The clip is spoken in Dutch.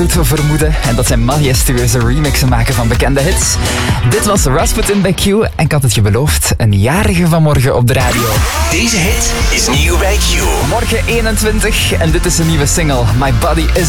doet vermoeden. En dat zijn majestueuze remixen maken van bekende hits. Dit was Rasputin bij Q en ik had het je beloofd. Een jarige van morgen op de radio. Deze hit is nieuw bij Q. Morgen 21 en dit is een nieuwe single. My Body Is